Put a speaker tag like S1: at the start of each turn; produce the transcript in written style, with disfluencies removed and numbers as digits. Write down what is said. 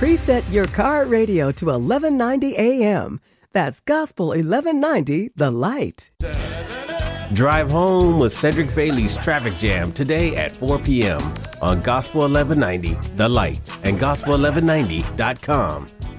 S1: Preset your car radio to 1190 AM. That's Gospel 1190, The Light.
S2: Drive home with Cedric Bailey's Traffic Jam today at 4 p.m. on Gospel 1190, The Light, and Gospel1190.com.